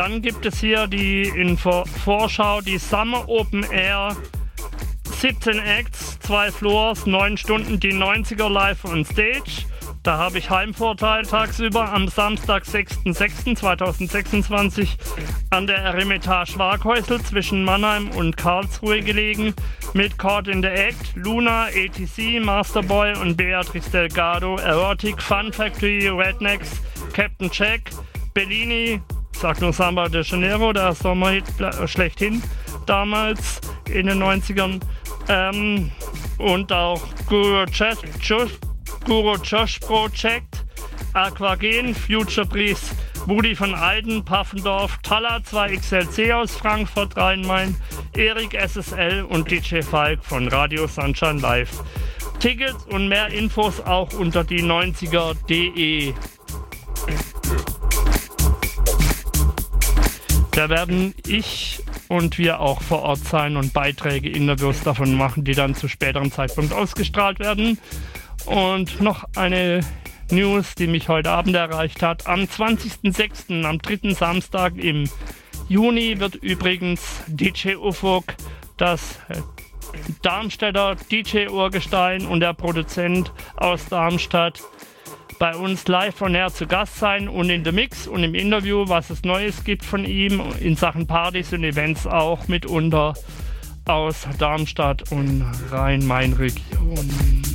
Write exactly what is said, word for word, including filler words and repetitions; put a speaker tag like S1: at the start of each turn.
S1: Dann gibt es hier die in Vor- Vorschau die Summer Open Air. siebzehn Acts, zwei Floors, neun Stunden, die neunziger live on stage. Da habe ich Heimvorteil tagsüber am Samstag, sechster sechster zweitausendsechsundzwanzig an der Eremitage Waghäusel zwischen Mannheim und Karlsruhe gelegen mit Caught in the Act, Luna, A T C, Masterboy und Beatrix Delgado, Erotic, Fun Factory, Rednecks, Captain Jack, Bellini, sag nur Samba de Janeiro, der Sommerhit schlechthin damals in den neunzigern, ähm, und auch Guru Josh, Josh, Guru Josh Project, Aquagen, Future Breeze, Woody von Alden, Paffendorf, Talla zwei X L C aus Frankfurt, Rhein-Main, Erik S S L und D J Falk von Radio Sunshine Live. Tickets und mehr Infos auch unter die neunziger punkt de. Da werden ich und wir auch vor Ort sein und Beiträge, Interviews davon machen, die dann zu späterem Zeitpunkt ausgestrahlt werden. Und noch eine News, die mich heute Abend erreicht hat. Am zwanzigster sechster, am dritten Samstag im Juni, wird übrigens D J Ufuk, das Darmstädter D J-Urgestein und der Produzent aus Darmstadt, bei uns live on air zu Gast sein und in The Mix und im Interview, was es Neues gibt von ihm in Sachen Partys und Events auch mitunter aus Darmstadt und Rhein-Main-Region.